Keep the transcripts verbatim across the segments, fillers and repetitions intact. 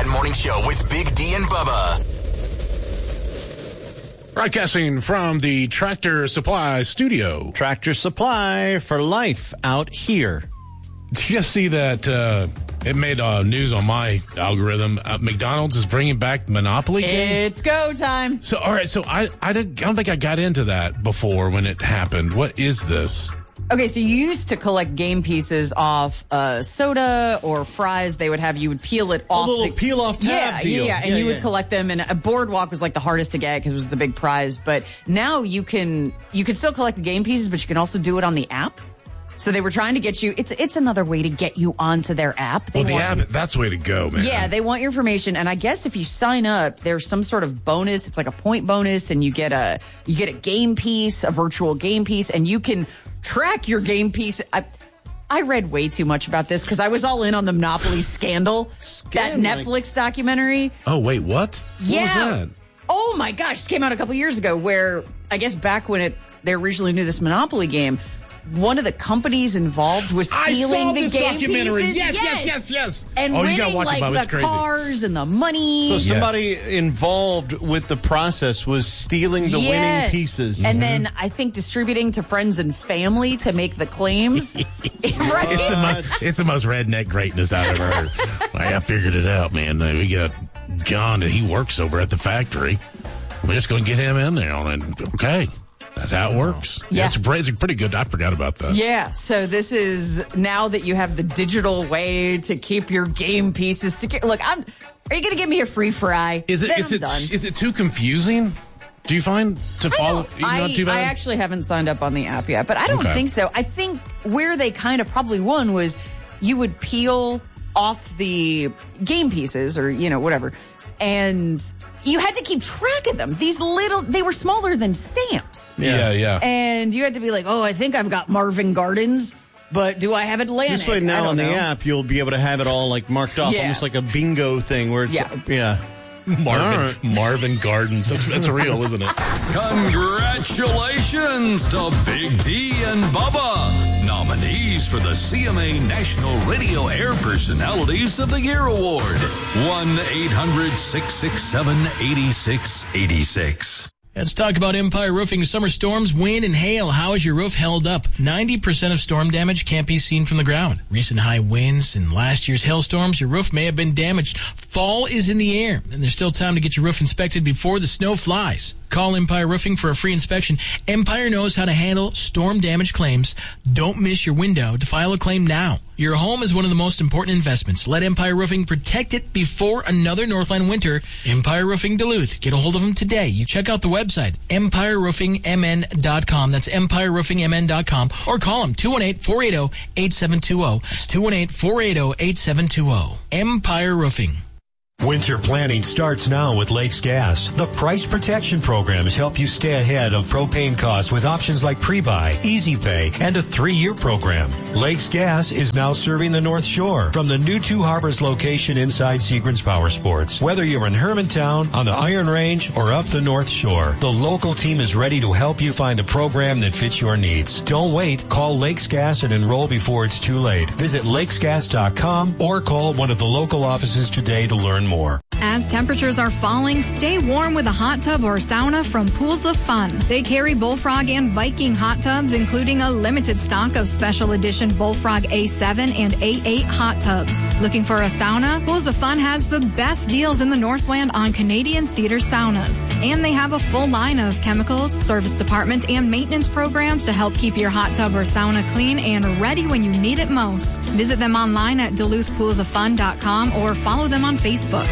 ninety-nine Morning Show with Big D and Bubba. Broadcasting from the Tractor Supply studio. Tractor Supply for life out here. Did you guys see that? Uh, it made uh, news on my algorithm. Uh, McDonald's is bringing back the Monopoly game. It's go time. So, all right. So I, I, didn't, I don't think I got into that before when it happened. What is this? Okay, so you used to collect game pieces off uh, soda or fries. They would have, you would peel it off. A little the, peel-off tab yeah, deal. Yeah, and yeah, you yeah. would collect them. And a boardwalk was like the hardest to get because it was the big prize. But now you can, you can still collect the game pieces, but you can also do it on the app. So they were trying to get you, it's it's another way to get you onto their app. They well, the want, app, that's the way to go, man. Yeah, they want your information. And I guess if you sign up, there's some sort of bonus. It's like a point bonus, and you get a you get a game piece, a virtual game piece, and you can track your game piece. I, I read way too much about this because I was all in on the Monopoly scandal, Scandal. that Netflix documentary. Oh, wait, what? What yeah. was that? Oh, my gosh. This came out a couple years ago where I guess back when it they originally knew this Monopoly game, one of the companies involved was stealing I saw the this game documentary. pieces. Yes, yes, yes, yes. And oh, winning you gotta watch like it, Bob. It's the crazy. cars and the money. So somebody yes. involved with the process was stealing the yes. winning pieces. And then I think distributing to friends and family to make the claims. Right? It's the, most, it's the most redneck greatness I've ever heard. I figured it out, man. We got John, and he works over at the factory. We're just going to get him in there. And okay. That's how it works. Yeah. yeah it's, it's pretty good. I forgot about that. Yeah. So this is now that you have the digital way to keep your game pieces secure. Look, I'm. Are you going to give me a free fry? Is it? Then Is I'm it? done. Is it too confusing? Do you find to follow? I, not too bad? I actually haven't signed up on the app yet, but I don't Okay. think so. I think where they kind of probably won was you would peel off the game pieces or, you know, whatever. And you had to keep track of them. These little, they were smaller than stamps. Yeah, yeah. And you had to be like, oh, I think I've got Marvin Gardens, but do I have Atlantic? This way I now don't on the know. app, you'll be able to have it all like marked off, Yeah. almost like a bingo thing where it's, Yeah. yeah. Marvin, All right. Marvin Gardens. That's, that's real, isn't it? Congratulations to Big D and Bubba, nominees for the C M A National Radio Air Personalities of the Year Award. one eight hundred six six seven eight six eight six. Let's talk about Empire Roofing. Summer storms, wind, and hail. How has your roof held up? ninety percent of storm damage can't be seen from the ground. Recent high winds and last year's hailstorms, your roof may have been damaged. Fall is in the air, and there's still time to get your roof inspected before the snow flies. Call Empire Roofing for a free inspection. Empire knows how to handle storm damage claims. Don't miss your window to file a claim now. Your home is one of the most important investments. Let Empire Roofing protect it before another Northland winter. Empire Roofing Duluth. Get a hold of them today. You check out the website, empire roofing m n dot com. That's empire roofing m n dot com. Or call them, two one eight, four eight zero, eight seven two zero. That's two one eight, four eight zero, eight seven two zero. Empire Roofing. Winter planning starts now with Lakes Gas. The price protection programs help you stay ahead of propane costs with options like pre-buy, easy pay, and a three-year program. Lakes Gas is now serving the North Shore from the new Two Harbors location inside Seagrams Power Sports. Whether you're in Hermantown, on the Iron Range, or up the North Shore, the local team is ready to help you find a program that fits your needs. Don't wait. Call Lakes Gas and enroll before it's too late. Visit lakes gas dot com or call one of the local offices today to learn more. As temperatures are falling, stay warm with a hot tub or sauna from Pools of Fun. They carry Bullfrog and Viking hot tubs, including a limited stock of special edition Bullfrog A seven and A eight hot tubs. Looking for a sauna? Pools of Fun has the best deals in the Northland on Canadian Cedar saunas. And they have a full line of chemicals, service department, and maintenance programs to help keep your hot tub or sauna clean and ready when you need it most. Visit them online at duluth pools of fun dot com or follow them on Facebook.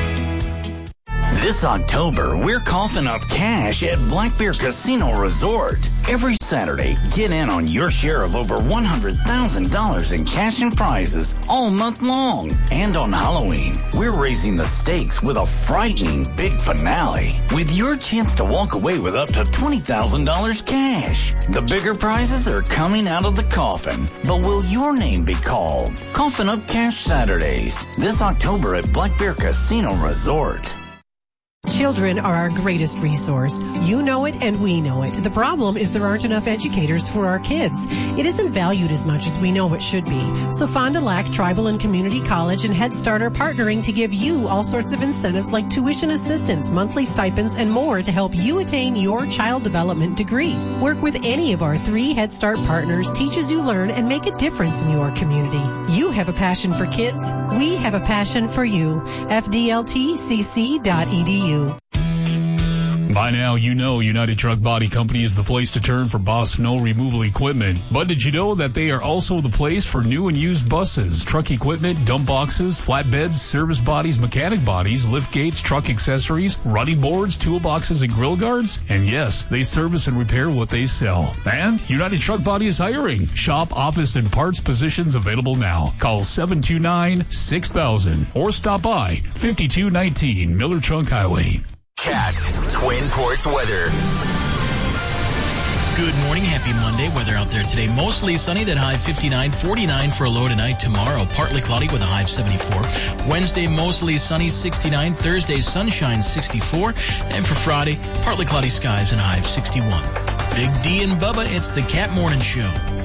This October, we're coughing up cash at Black Bear Casino Resort. Every Saturday, get in on your share of over one hundred thousand dollars in cash and prizes all month long. And on Halloween, we're raising the stakes with a frightening big finale, with your chance to walk away with up to twenty thousand dollars cash. The bigger prizes are coming out of the coffin, but will your name be called? Coffin Up Cash Saturdays, this October at Black Bear Casino Resort. Children are our greatest resource. You know it and we know it. The problem is there aren't enough educators for our kids. It isn't valued as much as we know it should be. So Fond du Lac Tribal and Community College and Head Start are partnering to give you all sorts of incentives like tuition assistance, monthly stipends, and more to help you attain your child development degree. Work with any of our three Head Start partners, teach as you learn, and make a difference in your community. You have a passion for kids. We have a passion for you. F D L T C C dot E D U. By now, you know United Truck Body Company is the place to turn for Boss snow removal equipment. But did you know that they are also the place for new and used buses, truck equipment, dump boxes, flatbeds, service bodies, mechanic bodies, lift gates, truck accessories, running boards, toolboxes, and grill guards? And yes, they service and repair what they sell. And United Truck Body is hiring. Shop, office, and parts positions available now. Call seven two nine, six thousand or stop by fifty-two nineteen Miller Trunk Highway. Cat Twin Ports weather. Good morning. Happy Monday. Weather out there today. Mostly sunny. That high fifty-nine, forty-nine for a low tonight. Tomorrow, partly cloudy with a high of seventy-four. Wednesday, mostly sunny, sixty-nine. Thursday, sunshine, sixty-four. And for Friday, partly cloudy skies and a high of sixty-one. Big D and Bubba, it's the Cat Morning Show.